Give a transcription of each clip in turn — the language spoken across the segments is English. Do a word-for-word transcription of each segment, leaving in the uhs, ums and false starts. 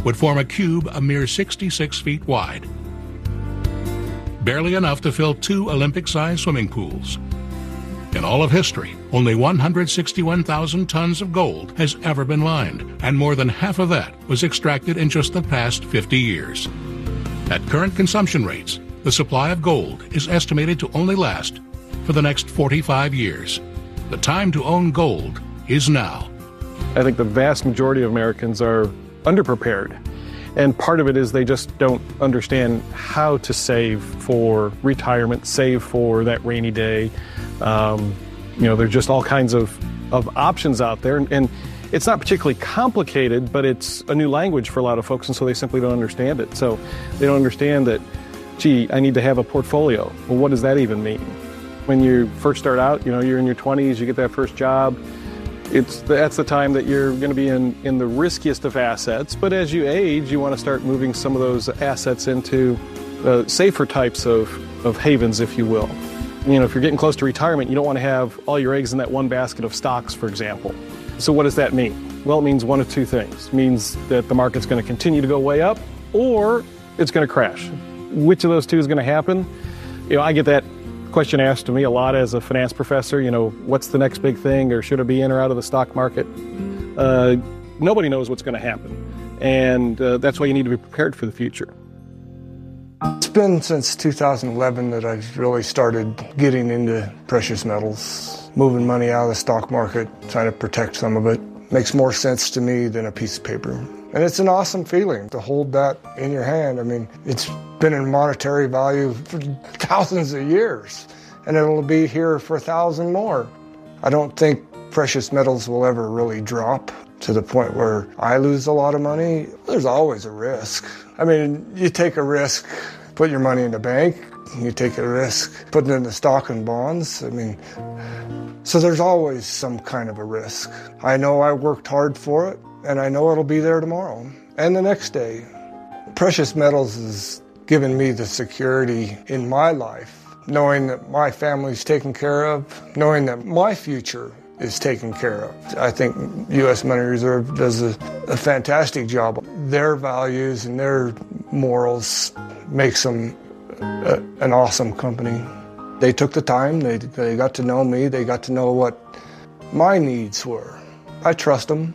would form a cube a mere sixty-six feet wide, barely enough to fill two Olympic-sized swimming pools. In all of history, only one hundred sixty-one thousand tons of gold has ever been mined, and more than half of that was extracted in just the past fifty years. At current consumption rates, the supply of gold is estimated to only last for the next forty-five years. The time to own gold is now. I think the vast majority of Americans are underprepared. And part of it is they just don't understand how to save for retirement, save for that rainy day. Um, you know, there's just all kinds of, of options out there. And, and it's not particularly complicated, but it's a new language for a lot of folks, and so they simply don't understand it. So they don't understand that, gee, I need to have a portfolio. Well, what does that even mean? When you first start out, you know, you're in your twenties, you get that first job. It's, that's the time that you're going to be in, in the riskiest of assets. But as you age, you want to start moving some of those assets into uh, safer types of, of havens, if you will. You know, if you're getting close to retirement, you don't want to have all your eggs in that one basket of stocks, for example. So what does that mean? Well, it means one of two things. It means that the market's going to continue to go way up, or it's going to crash. Which of those two is going to happen? You know, I get that question asked to me a lot as a finance professor, you know, what's the next big thing, or should I be in or out of the stock market? Uh, nobody knows what's going to happen, and uh, that's why you need to be prepared for the future. It's been since two thousand eleven that I've really started getting into precious metals, moving money out of the stock market, trying to protect some of it. Makes more sense to me than a piece of paper. And it's an awesome feeling to hold that in your hand. I mean, it's been in monetary value for thousands of years, and it'll be here for a thousand more. I don't think precious metals will ever really drop to the point where I lose a lot of money. There's always a risk. I mean, you take a risk, put your money in the bank, you take a risk, putting it in the stock and bonds. I mean, so there's always some kind of a risk. I know I worked hard for it, and I know it'll be there tomorrow and the next day. Precious metals has given me the security in my life, knowing that my family's taken care of, knowing that my future is taken care of. I think U S Money Reserve does a, a fantastic job. Their values and their morals makes them a, an awesome company. They took the time, they, they got to know me, they got to know what my needs were. I trust them.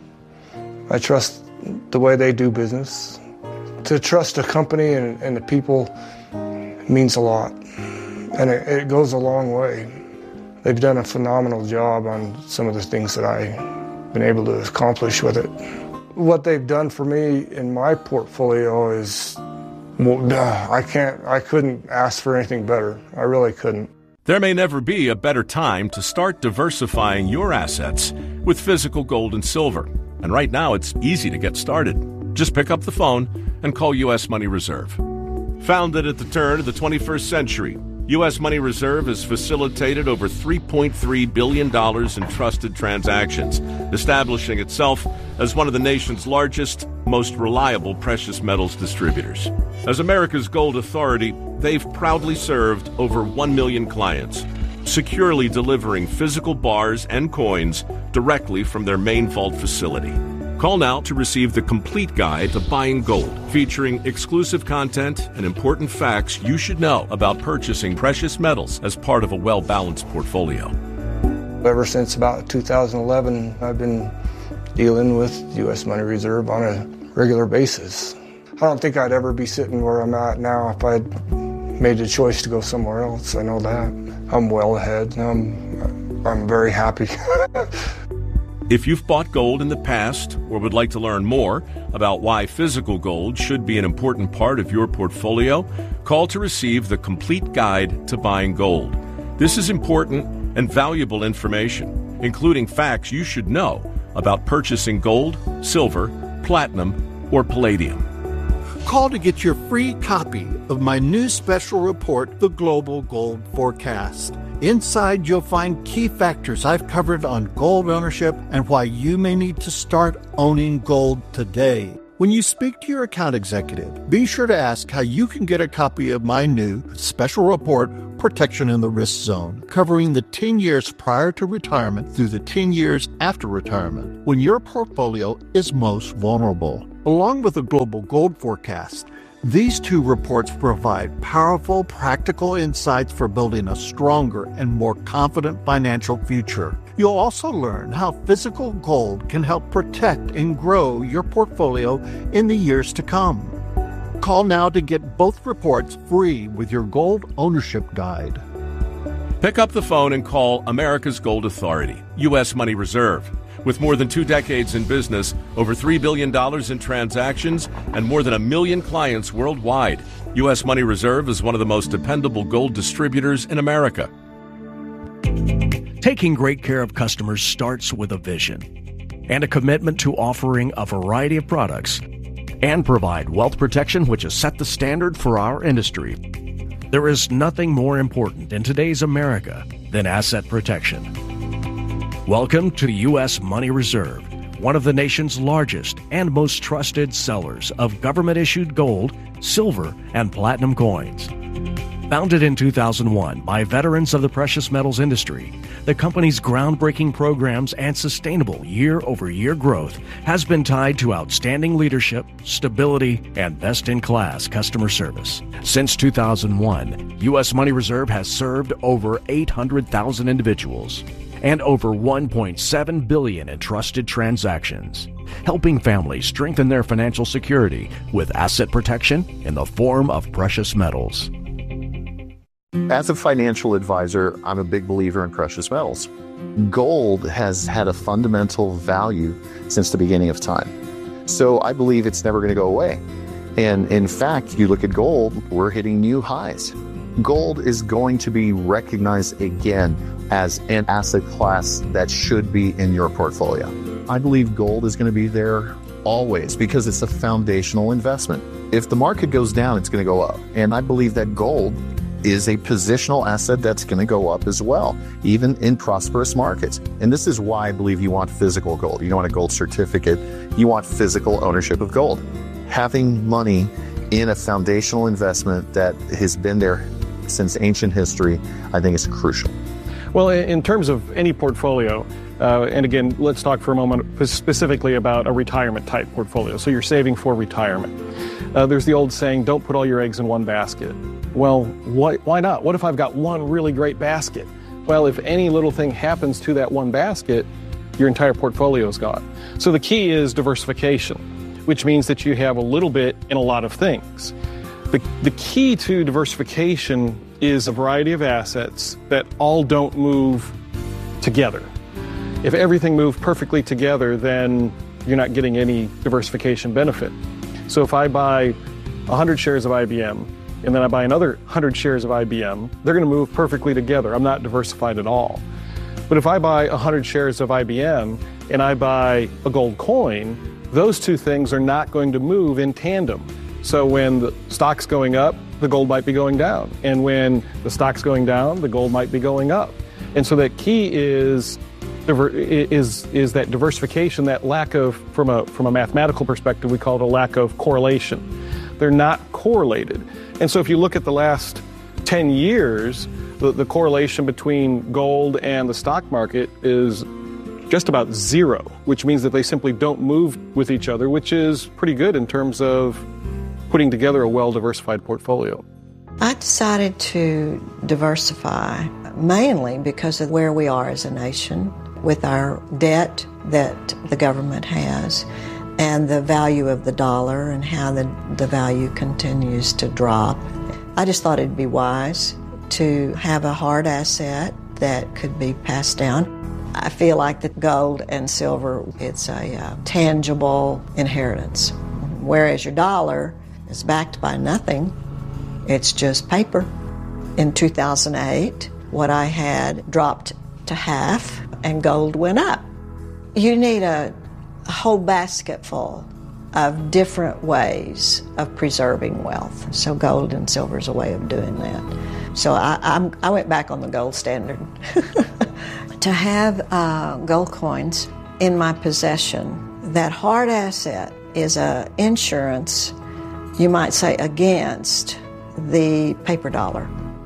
I trust the way they do business. To trust a company and, and the people means a lot, and it, it goes a long way. They've done a phenomenal job on some of the things that I've been able to accomplish with it. What they've done for me in my portfolio is, well, I can't, I couldn't ask for anything better. I really couldn't. There may never be a better time to start diversifying your assets with physical gold and silver. And right now, it's easy to get started. Just pick up the phone and call U S Money Reserve. Founded at the turn of the twenty-first century, U S Money Reserve has facilitated over three point three billion dollars in trusted transactions, establishing itself as one of the nation's largest, most reliable precious metals distributors. As America's gold authority, they've proudly served over one million clients, securely delivering physical bars and coins directly from their main vault facility. Call now to receive the complete guide to buying gold, featuring exclusive content and important facts you should know about purchasing precious metals as part of a well-balanced portfolio. Ever since about two thousand eleven, I've been dealing with U S Money Reserve on a regular basis. I don't think I'd ever be sitting where I'm at now if I'd made a choice to go somewhere else. I know that. I'm well ahead. I'm, I'm very happy. If you've bought gold in the past or would like to learn more about why physical gold should be an important part of your portfolio, call to receive the complete guide to buying gold. This is important and valuable information, including facts you should know about purchasing gold, silver, platinum, or palladium. Call to get your free copy of my new special report, The Global Gold Forecast. Inside, you'll find key factors I've covered on gold ownership and why you may need to start owning gold today. When you speak to your account executive, be sure to ask how you can get a copy of my new special report protection in the risk zone, covering the ten years prior to retirement through the ten years after retirement, when your portfolio is most vulnerable. Along with the global gold forecast, these two reports provide powerful, practical insights for building a stronger and more confident financial future. You'll also learn how physical gold can help protect and grow your portfolio in the years to come. Call now to get both reports free with your gold ownership guide. Pick up the phone and call America's Gold Authority, U S Money Reserve. With more than two decades in business, over three billion dollars in transactions, and more than a million clients worldwide, U S Money Reserve is one of the most dependable gold distributors in America. Taking great care of customers starts with a vision and a commitment to offering a variety of products and provide wealth protection which has set the standard for our industry. There is nothing more important in today's America than asset protection. Welcome to U S Money Reserve, one of the nation's largest and most trusted sellers of government-issued gold, silver, and platinum coins. Founded in two thousand one by veterans of the precious metals industry, the company's groundbreaking programs and sustainable year-over-year growth has been tied to outstanding leadership, stability, and best-in-class customer service. Since two thousand one, U S Money Reserve has served over eight hundred thousand individuals and over one point seven billion dollars in trusted transactions, helping families strengthen their financial security with asset protection in the form of precious metals. As a financial advisor, I'm a big believer in precious metals. Gold has had a fundamental value since the beginning of time. So I believe it's never going to go away. And in fact, you look at gold, we're hitting new highs. Gold is going to be recognized again as an asset class that should be in your portfolio. I believe gold is going to be there always because it's a foundational investment. If the market goes down, it's going to go up. And I believe that gold is a positional asset that's going to go up as well, even in prosperous markets. And this is why I believe you want physical gold. You don't want a gold certificate. You want physical ownership of gold. Having money in a foundational investment that has been there since ancient history, I think is crucial. Well, in terms of any portfolio, uh, and again, let's talk for a moment specifically about a retirement type portfolio. So you're saving for retirement. Uh, there's the old saying, don't put all your eggs in one basket. Well, why, why not? What if I've got one really great basket? Well, if any little thing happens to that one basket, your entire portfolio is gone. So the key is diversification, which means that you have a little bit in a lot of things. The, the key to diversification is a variety of assets that all don't move together. If everything moved perfectly together, then you're not getting any diversification benefit. So if I buy one hundred shares of I B M, and then I buy another one hundred shares of I B M, they're going to move perfectly together. I'm not diversified at all. But if I buy one hundred shares of I B M and I buy a gold coin, those two things are not going to move in tandem. So when the stock's going up, the gold might be going down. And when the stock's going down, the gold might be going up. And so that key is is is that diversification, that lack of, from a from a mathematical perspective, we call it a lack of correlation. They're not correlated. And so if you look at the last ten years, the, the correlation between gold and the stock market is just about zero, which means that they simply don't move with each other, which is pretty good in terms of putting together a well-diversified portfolio. I decided to diversify mainly because of where we are as a nation, with our debt that the government has, and the value of the dollar and how the, the value continues to drop. I just thought it'd be wise to have a hard asset that could be passed down. I feel like that gold and silver, it's a uh, tangible inheritance, whereas your dollar is backed by nothing. It's just paper. In two thousand eight, what I had dropped to half and gold went up. You need a, a whole basket full of different ways of preserving wealth. So gold and silver is a way of doing that. So I, I'm, I went back on the gold standard. To have uh, gold coins in my possession, that hard asset is a insurance, you might say, against the paper dollar.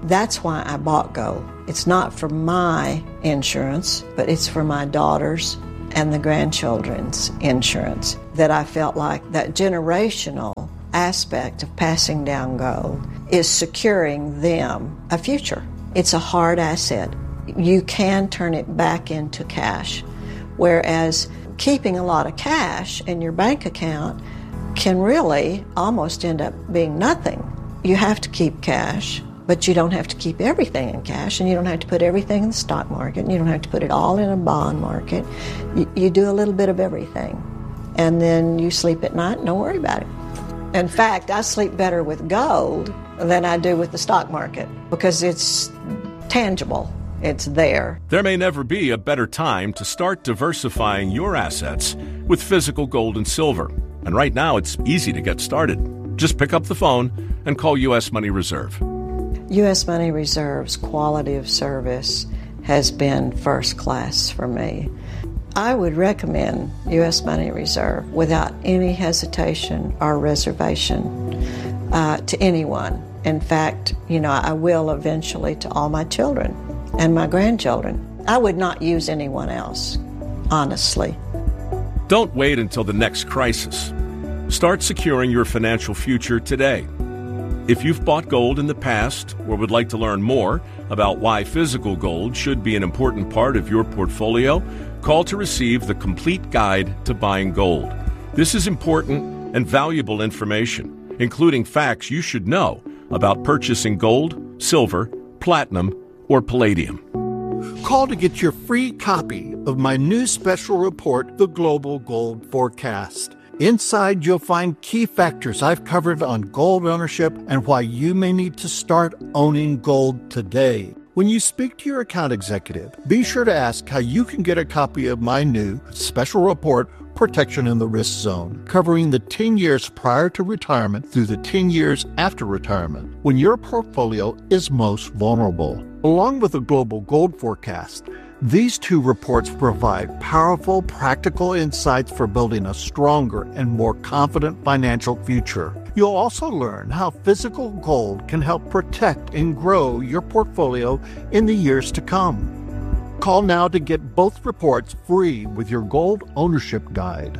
That's why I bought gold. It's not for my insurance, but it's for my daughters and the grandchildren's insurance, that I felt like that generational aspect of passing down gold is securing them a future. It's a hard asset. You can turn it back into cash, whereas keeping a lot of cash in your bank account can really almost end up being nothing. You have to keep cash, but you don't have to keep everything in cash, and you don't have to put everything in the stock market, and you don't have to put it all in a bond market. You, you do a little bit of everything, and then you sleep at night and don't worry about it. In fact, I sleep better with gold than I do with the stock market because it's tangible. It's there. There may never be a better time to start diversifying your assets with physical gold and silver. And right now, it's easy to get started. Just pick up the phone and call U S Money Reserve. U S Money Reserve's quality of service has been first class for me. I would recommend U S Money Reserve without any hesitation or reservation uh, to anyone. In fact, you know, I will eventually to all my children and my grandchildren. I would not use anyone else, honestly. Don't wait until the next crisis. Start securing your financial future today. If you've bought gold in the past or would like to learn more about why physical gold should be an important part of your portfolio, call to receive the complete guide to buying gold. This is important and valuable information, including facts you should know about purchasing gold, silver, platinum, or palladium. Call to get your free copy of my new special report, The Global Gold Forecast. Inside, you'll find key factors I've covered on gold ownership and why you may need to start owning gold today. When you speak to your account executive, be sure to ask how you can get a copy of my new special report, Protection in the Risk Zone, covering the ten years prior to retirement through the ten years after retirement, when your portfolio is most vulnerable. Along with the Global Gold Forecast, these two reports provide powerful, practical insights for building a stronger and more confident financial future. You'll also learn how physical gold can help protect and grow your portfolio in the years to come. Call now to get both reports free with your gold ownership guide.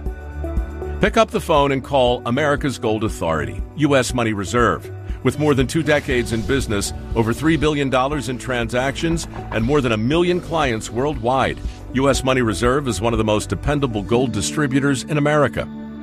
Pick up the phone and call America's Gold Authority, U S Money Reserve. With more than two decades in business, over three billion dollars in transactions, and more than a million clients worldwide, U S Money Reserve is one of the most dependable gold distributors in America.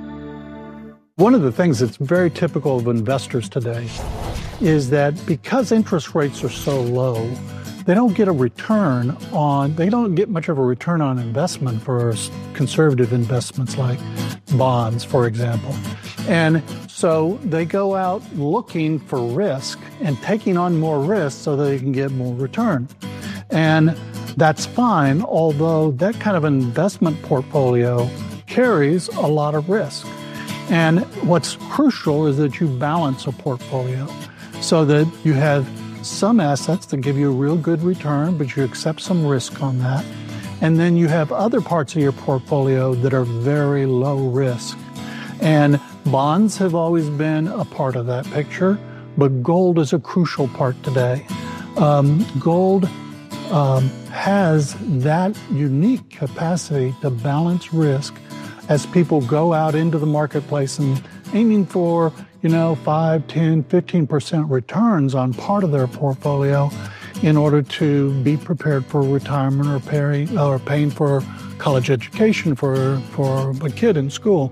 One of the things that's very typical of investors today is that because interest rates are so low, they don't get a return on, they don't get much of a return on investment for conservative investments like bonds, for example. And so they go out looking for risk and taking on more risk so they can get more return. And that's fine, although that kind of investment portfolio carries a lot of risk. And what's crucial is that you balance a portfolio so that you have some assets that give you a real good return, but you accept some risk on that. And then you have other parts of your portfolio that are very low risk. And bonds have always been a part of that picture, but gold is a crucial part today. Um, gold um, has that unique capacity to balance risk as people go out into the marketplace and aiming for, you know, five, ten, fifteen percent returns on part of their portfolio in order to be prepared for retirement or paying, or paying for college education for, for a kid in school.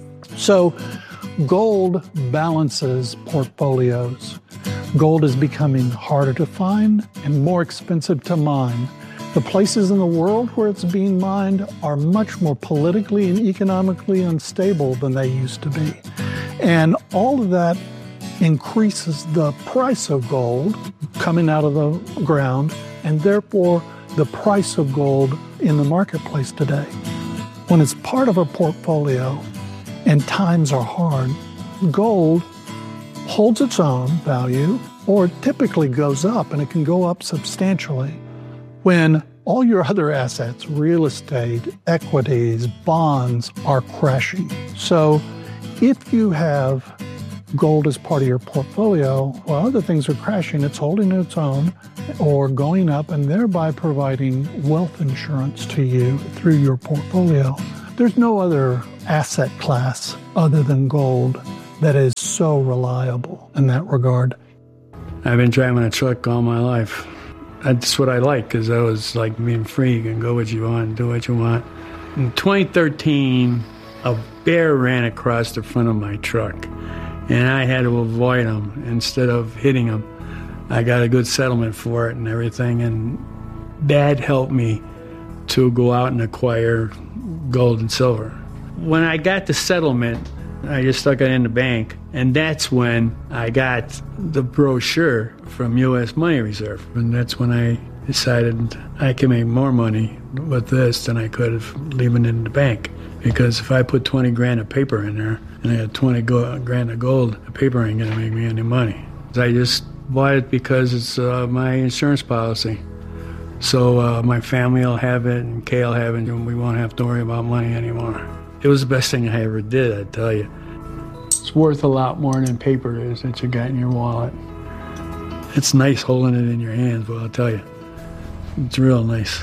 So gold balances portfolios. Gold is becoming harder to find and more expensive to mine. The places in the world where it's being mined are much more politically and economically unstable than they used to be. And all of that increases the price of gold coming out of the ground, and therefore the price of gold in the marketplace today. When it's part of a portfolio and times are hard, gold holds its own value, or typically goes up, and it can go up substantially. When all your other assets, real estate, equities, bonds, are crashing. So if you have gold is part of your portfolio, while other things are crashing, it's holding its own or going up and thereby providing wealth insurance to you through your portfolio. There's no other asset class other than gold that is so reliable in that regard. I've been driving a truck all my life. That's what I like, because I was like being free. You can go what you want, do what you want. In twenty thirteen, a bear ran across the front of my truck, and I had to avoid him instead of hitting him. I got a good settlement for it and everything, and that helped me to go out and acquire gold and silver. When I got the settlement, I just stuck it in the bank, and that's when I got the brochure from U S Money Reserve, and that's when I decided I can make more money with this than I could if leaving it in the bank. Because if I put twenty grand of paper in there, and I had twenty go- grand of gold, the paper ain't gonna make me any money. I just bought it because it's uh, my insurance policy. So uh, my family will have it, and Kay will have it, and we won't have to worry about money anymore. It was the best thing I ever did, I tell you. It's worth a lot more than paper is that you got in your wallet. It's nice holding it in your hands, but I'll tell you, it's real nice.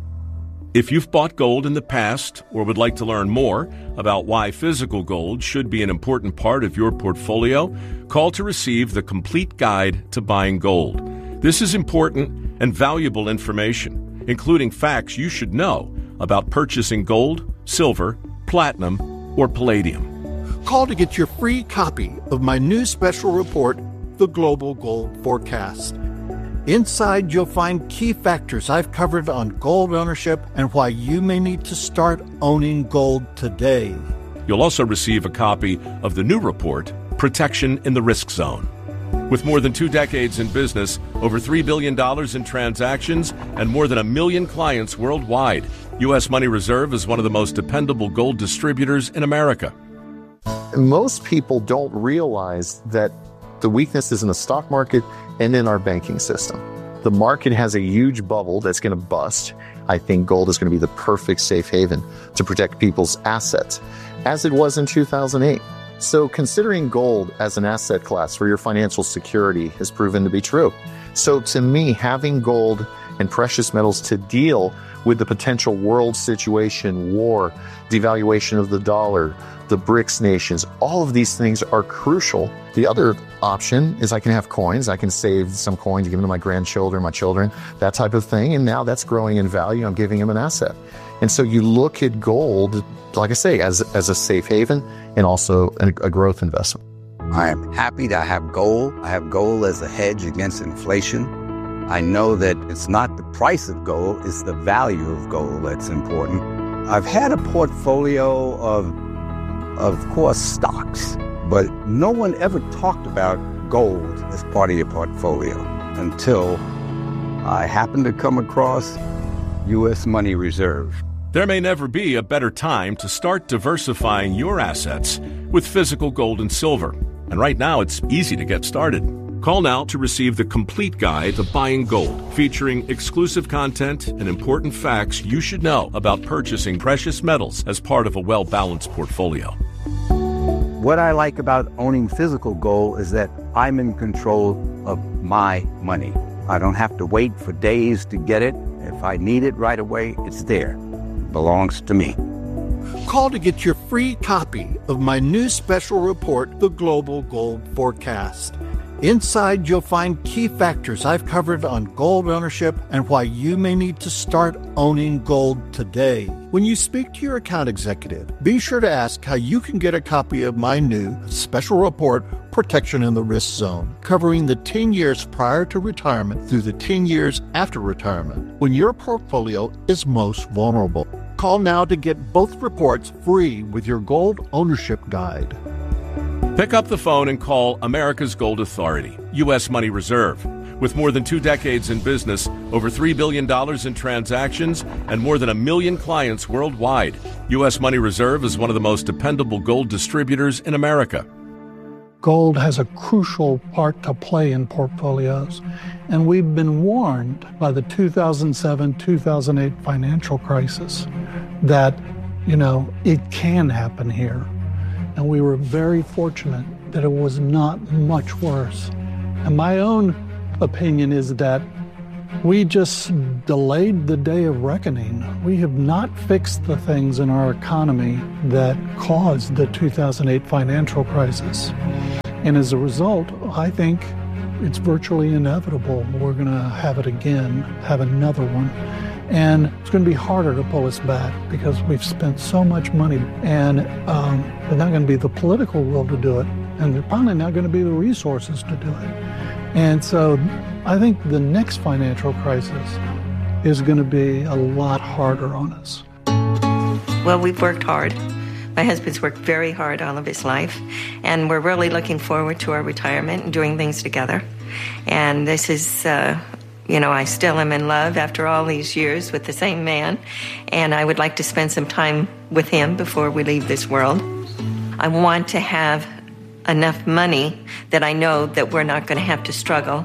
If you've bought gold in the past or would like to learn more about why physical gold should be an important part of your portfolio, call to receive the complete guide to buying gold. This is important and valuable information, including facts you should know about purchasing gold, silver, platinum, or palladium. Call to get your free copy of my new special report, The Global Gold Forecast. Inside, you'll find key factors I've covered on gold ownership and why you may need to start owning gold today. You'll also receive a copy of the new report, Protection in the Risk Zone. With more than two decades in business, over three billion dollars in transactions, and more than a million clients worldwide, U S Money Reserve is one of the most dependable gold distributors in America. Most people don't realize that the weakness is in the stock market and in our banking system. The market has a huge bubble that's going to bust. I think gold is going to be the perfect safe haven to protect people's assets, as it was in two thousand eight. So considering gold as an asset class for your financial security has proven to be true. So to me, having gold and precious metals to deal with the potential world situation, war, devaluation of the dollar, the BRICS nations, all of these things are crucial. The other option is I can have coins. I can save some coins, give them to my grandchildren, my children, that type of thing. And now that's growing in value. I'm giving them an asset. And so you look at gold, like I say, as, as a safe haven and also a, a growth investment. I am happy to have gold. I have gold as a hedge against inflation. I know that it's not the price of gold, it's the value of gold that's important. I've had a portfolio of, of course, stocks, but no one ever talked about gold as part of your portfolio until I happened to come across U S Money Reserve. There may never be a better time to start diversifying your assets with physical gold and silver. And right now, it's easy to get started. Call now to receive the complete guide to buying gold, featuring exclusive content and important facts you should know about purchasing precious metals as part of a well-balanced portfolio. What I like about owning physical gold is that I'm in control of my money. I don't have to wait for days to get it. If I need it right away, it's there. It belongs to me. Call to get your free copy of my new special report, The Global Gold Forecast. Inside, you'll find key factors I've covered on gold ownership and why you may need to start owning gold today. When you speak to your account executive, be sure to ask how you can get a copy of my new special report, Protection in the Risk Zone, covering the ten years prior to retirement through the ten years after retirement, when your portfolio is most vulnerable. Call now to get both reports free with your gold ownership guide. Pick up the phone and call America's Gold Authority, U S Money Reserve. With more than two decades in business, over three billion dollars in transactions, and more than a million clients worldwide, U S Money Reserve is one of the most dependable gold distributors in America. Gold has a crucial part to play in portfolios, and we've been warned by the two thousand seven two thousand eight financial crisis that, you know, it can happen here. And we were very fortunate that it was not much worse. And my own opinion is that we just delayed the day of reckoning. We have not fixed the things in our economy that caused the two thousand eight financial crisis. And as a result, I think it's virtually inevitable we're going to have it again, have another one. And it's going to be harder to pull us back because we've spent so much money, and um, there's not going to be the political will to do it, and there's probably not going to be the resources to do it. And so I think the next financial crisis is going to be a lot harder on us. Well, we've worked hard. My husband's worked very hard all of his life, and we're really looking forward to our retirement and doing things together. And this is, uh, you know, I still am in love after all these years with the same man, and I would like to spend some time with him before we leave this world. I want to have enough money that I know that we're not going to have to struggle.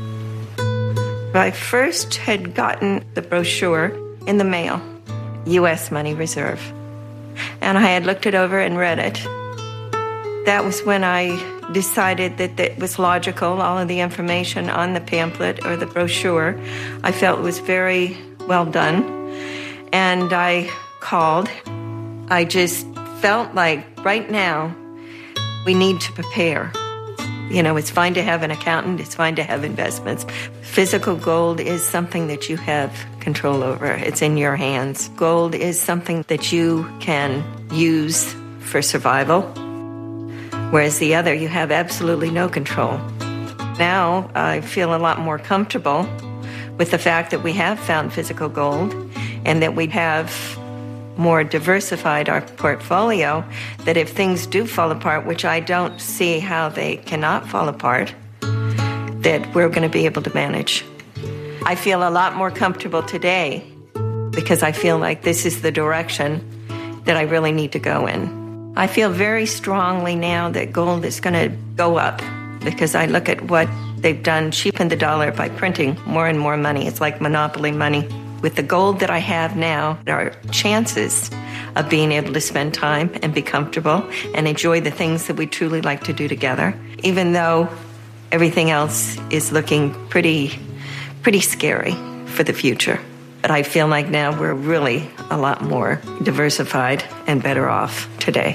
I first had gotten the brochure in the mail, U S Money Reserve. And I had looked it over and read it. That was when I decided that it was logical, all of the information on the pamphlet or the brochure. I felt it was very well done. And I called. I just felt like right now we need to prepare. You know, it's fine to have an accountant, it's fine to have investments. Physical gold is something that you have control over. It's in your hands. Gold is something that you can use for survival, whereas the other, you have absolutely no control. Now, I feel a lot more comfortable with the fact that we have found physical gold and that we have more diversified our portfolio, that if things do fall apart, which I don't see how they cannot fall apart, that we're going to be able to manage. I feel a lot more comfortable today because I feel like this is the direction that I really need to go in. I feel very strongly now that gold is going to go up because I look at what they've done, cheapen the dollar by printing more and more money. It's like monopoly money. With the gold that I have now, there are chances of being able to spend time and be comfortable and enjoy the things that we truly like to do together, even though everything else is looking pretty, pretty scary for the future. But I feel like now we're really a lot more diversified and better off today.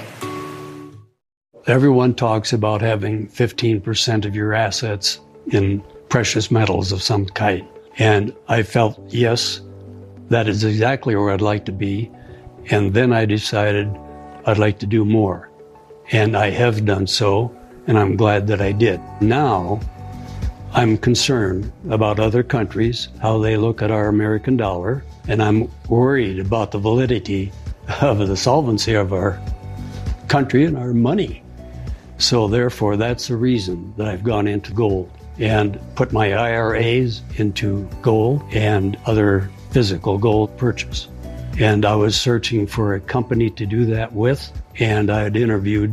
Everyone talks about having fifteen percent of your assets in precious metals of some kind. And I felt, yes, that is exactly where I'd like to be. And then I decided I'd like to do more. And I have done so, and I'm glad that I did. Now, I'm concerned about other countries, how they look at our American dollar, and I'm worried about the validity of the solvency of our country and our money. So therefore, that's the reason that I've gone into gold and put my I R As into gold and other physical gold purchase. And I was searching for a company to do that with, and I had interviewed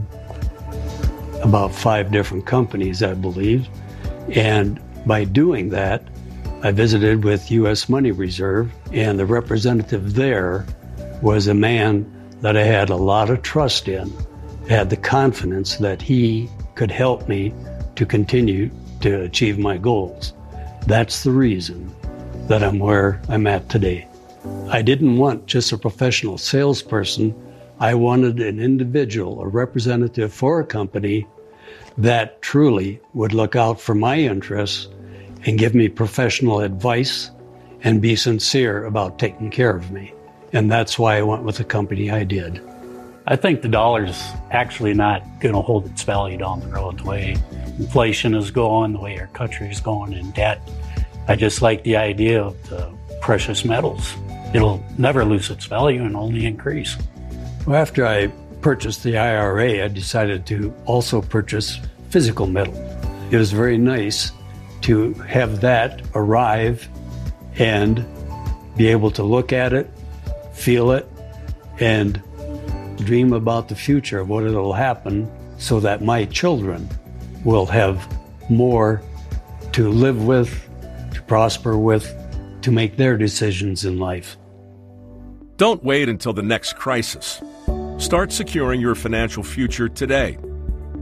about five different companies, I believe. And by doing that, I visited with U S Money Reserve, and the representative there was a man that I had a lot of trust in, had the confidence that he could help me to continue to achieve my goals. That's the reason that I'm where I'm at today. I didn't want just a professional salesperson. I wanted an individual, a representative for a company that truly would look out for my interests and give me professional advice and be sincere about taking care of me. And that's why I went with the company I did. I think the dollar's actually not going to hold its value down the road the way inflation is going, the way our country is going in debt. I just like the idea of the precious metals. It'll never lose its value and only increase. Well, after I purchased the I R A, I decided to also purchase physical metal. It was very nice to have that arrive and be able to look at it, feel it, and dream about the future of what it'll happen so that my children will have more to live with, to prosper with, to make their decisions in life. Don't wait until the next crisis. Start securing your financial future today.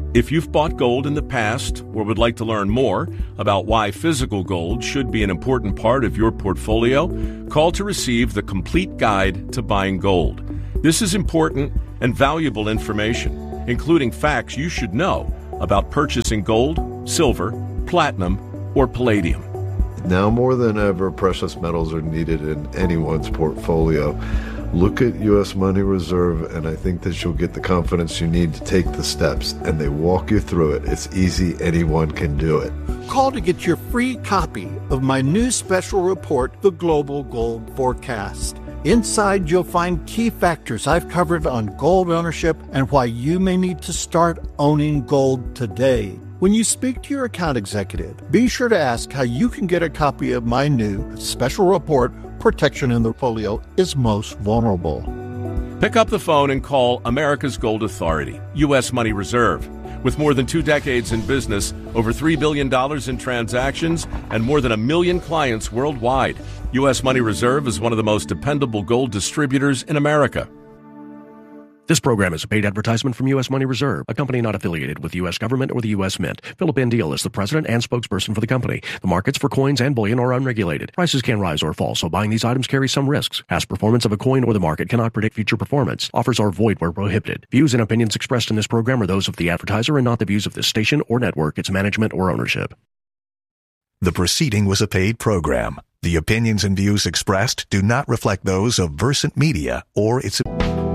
If you've bought gold in the past or would like to learn more about why physical gold should be an important part of your portfolio, call to receive the complete guide to buying gold. This is important and valuable information, including facts you should know about purchasing gold, silver, platinum, or palladium. Now more than ever, precious metals are needed in anyone's portfolio. Look at U S Money Reserve, and I think that you'll get the confidence you need to take the steps, and they walk you through it. It's easy. Anyone can do it. Call to get your free copy of my new special report, The Global Gold Forecast. Inside, you'll find key factors I've covered on gold ownership and why you may need to start owning gold today. When you speak to your account executive, be sure to ask how you can get a copy of my new special report, Protection in the Portfolio is Most Vulnerable. Pick up the phone and call America's Gold Authority, U S Money Reserve. With more than two decades in business, over three billion dollars in transactions, and more than a million clients worldwide, U S Money Reserve is one of the most dependable gold distributors in America. This program is a paid advertisement from U S Money Reserve, a company not affiliated with the U S government or the U S Mint. Philip Andiel is the president and spokesperson for the company. The markets for coins and bullion are unregulated. Prices can rise or fall, so buying these items carries some risks. Past performance of a coin or the market cannot predict future performance. Offers are void where prohibited. Views and opinions expressed in this program are those of the advertiser and not the views of this station or network, its management, or ownership. The proceeding was a paid program. The opinions and views expressed do not reflect those of Versant Media or its...